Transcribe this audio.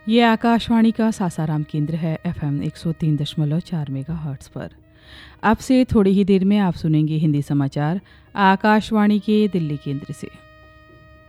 ये आकाशवाणी का सासाराम केंद्र है FM 103.4 मेगाहर्ट्ज़ पर। अब से थोड़ी ही देर में आप सुनेंगे हिंदी समाचार आकाशवाणी के दिल्ली केंद्र से।